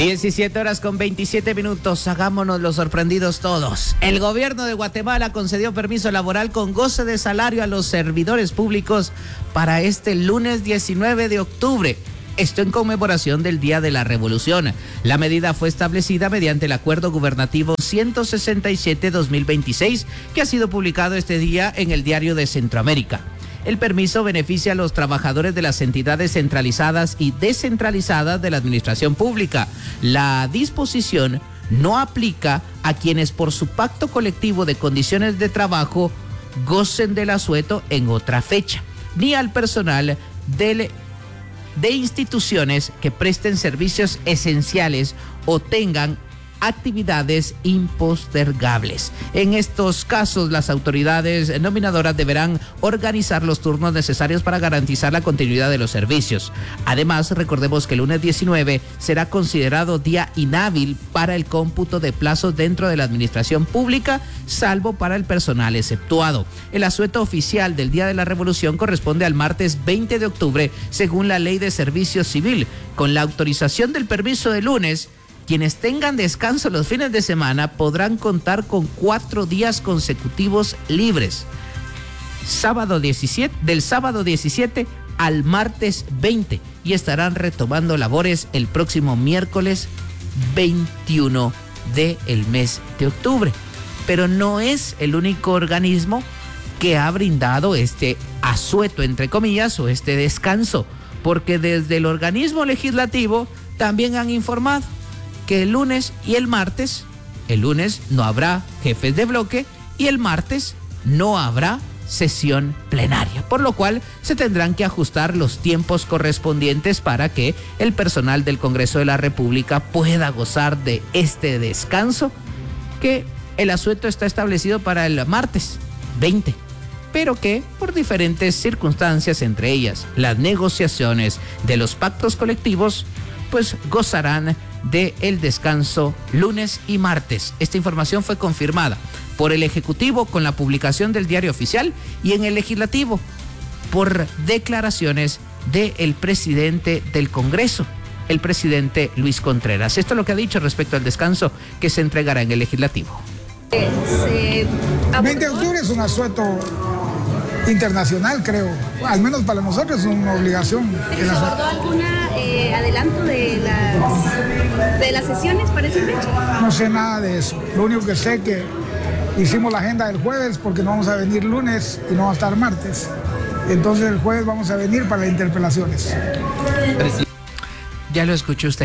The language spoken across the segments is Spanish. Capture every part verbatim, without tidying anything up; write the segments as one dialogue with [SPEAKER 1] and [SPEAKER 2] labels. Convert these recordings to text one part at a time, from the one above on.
[SPEAKER 1] diecisiete horas con veintisiete minutos, hagámonos los sorprendidos todos. El gobierno de Guatemala concedió permiso laboral con goce de salario a los servidores públicos para este lunes diecinueve de octubre. Esto en conmemoración del Día de la Revolución. La medida fue establecida mediante el Acuerdo Gubernativo ciento sesenta y siete guión dos mil veintiséis, que ha sido publicado este día en el Diario de Centroamérica. El permiso beneficia a los trabajadores de las entidades centralizadas y descentralizadas de la administración pública. La disposición no aplica a quienes por su pacto colectivo de condiciones de trabajo gocen del asueto en otra fecha, ni al personal del, de instituciones que presten servicios esenciales o tengan actividades impostergables. En estos casos, las autoridades nominadoras deberán organizar los turnos necesarios para garantizar la continuidad de los servicios. Además, recordemos que el lunes diecinueve será considerado día inhábil para el cómputo de plazos dentro de la administración pública, salvo para el personal exceptuado. El asueto oficial del Día de la Revolución corresponde al martes veinte de octubre, según la Ley de Servicio Civil. Con la autorización del permiso de lunes, quienes tengan descanso los fines de semana podrán contar con cuatro días consecutivos libres. Sábado diecisiete, del sábado diecisiete al martes veinte, y estarán retomando labores el próximo miércoles veintiuno del mes de octubre. Pero no es el único organismo que ha brindado este asueto, entre comillas, o este descanso, porque desde el organismo legislativo también han informado que el lunes y el martes, el lunes no habrá jefes de bloque y el martes no habrá sesión plenaria, por lo cual se tendrán que ajustar los tiempos correspondientes para que el personal del Congreso de la República pueda gozar de este descanso, que el asueto está establecido para el martes veinte, pero que por diferentes circunstancias, entre ellas las negociaciones de los pactos colectivos, pues gozarán de el descanso lunes y martes. Esta información fue confirmada por el Ejecutivo con la publicación del Diario Oficial y en el Legislativo por declaraciones del presidente del Congreso, el presidente Luis Contreras. Esto es lo que ha dicho respecto al descanso que se entregará en el Legislativo.
[SPEAKER 2] Se veinte de octubre es un asueto internacional, creo. Al menos para nosotros es una obligación.
[SPEAKER 3] ¿Se abordó alguna eh, adelanto de las, de las sesiones para esa fecha?
[SPEAKER 2] No sé nada de eso. Lo único que sé es que hicimos la agenda del jueves porque no vamos a venir lunes y no va a estar martes. Entonces el jueves vamos a venir para las interpelaciones.
[SPEAKER 1] Ya lo escuchó usted.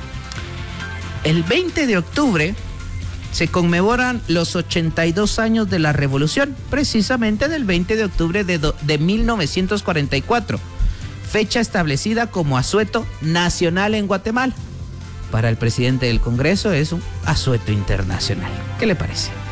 [SPEAKER 1] El veinte de octubre se conmemoran los ochenta y dos años de la Revolución, precisamente del veinte de octubre de, do, de mil novecientos cuarenta y cuatro, fecha establecida como asueto nacional en Guatemala. Para el presidente del Congreso es un asueto internacional. ¿Qué le parece?